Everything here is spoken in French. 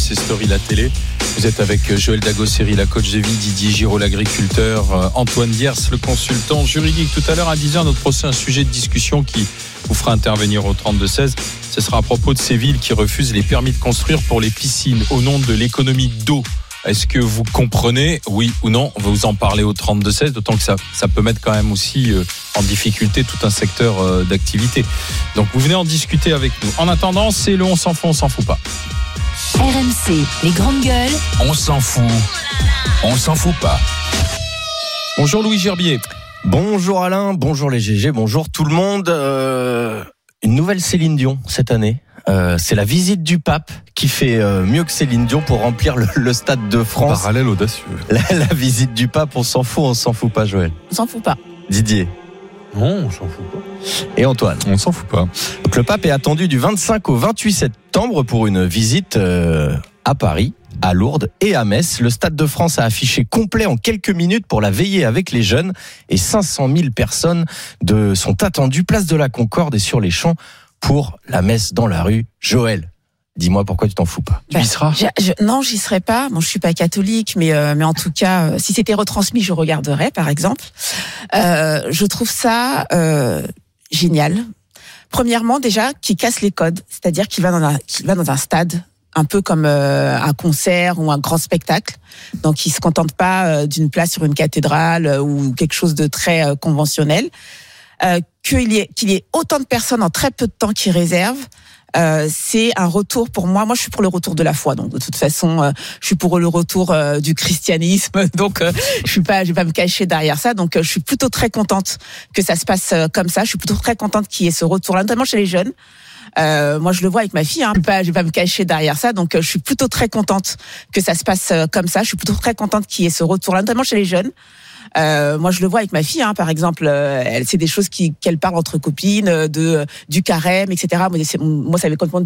RMC Story, la télé. Vous êtes avec Joël Dagosseri, la coach de vie, Didier Giraud, l'agriculteur, Antoine Diers, le consultant juridique. Tout à l'heure à 10h, notre procès, un sujet de discussion qui vous fera intervenir au 32-16. Ce sera à propos de ces villes qui refusent les permis de construire pour les piscines au nom de l'économie d'eau. Est-ce que vous comprenez, oui ou non? On va vous en parler au 32-16, d'autant que ça peut mettre quand même aussi en difficulté tout un secteur d'activité. Donc vous venez en discuter avec nous. En attendant, c'est le on s'en fout pas. RMC, les grandes gueules. On s'en fout pas. Bonjour Louis Gerbier. Bonjour Alain, bonjour les GG, bonjour tout le monde. Une nouvelle Céline Dion cette année. C'est la visite du pape qui fait mieux que Céline Dion pour remplir le Stade de France. Parallèle audacieux. La visite du pape, on s'en fout pas Joël. On s'en fout pas. Didier. Non, on s'en fout pas. Et Antoine. On s'en fout pas. Donc le pape est attendu du 25 au 28 septembre pour une visite à Paris, à Lourdes et à Metz. Le Stade de France a affiché complet en quelques minutes pour la veillée avec les jeunes et 500 000 personnes sont attendues place de la Concorde et sur les champs pour la messe dans la rue. Joël, dis-moi pourquoi tu t'en fous pas. Tu y seras? Non, j'y serai pas. Bon, je suis pas catholique, mais en tout cas, si c'était retransmis, je regarderais, par exemple. Je trouve ça génial. Premièrement, déjà, qu'il casse les codes, c'est-à-dire qu'il va dans un stade, un peu comme un concert ou un grand spectacle. Donc, il se contente pas d'une place sur une cathédrale ou quelque chose de très conventionnel. Qu'il y ait autant de personnes en très peu de temps qui réservent, c'est un retour pour moi. Moi, je suis pour le retour de la foi. Donc, de toute façon, je suis pour le retour du christianisme. Donc, je vais pas me cacher derrière ça. Donc, je suis plutôt très contente que ça se passe comme ça. Je suis plutôt très contente qu'il y ait ce retour-là, notamment chez les jeunes. Moi, je le vois avec ma fille. Je vais pas me cacher derrière ça. Donc, je suis plutôt très contente que ça se passe comme ça. Je suis plutôt très contente qu'il y ait ce retour-là, notamment chez les jeunes. Moi, je le vois avec ma fille, par exemple, c'est des choses qu'elle parle entre copines, du carême, etc. Moi, ça avait complètement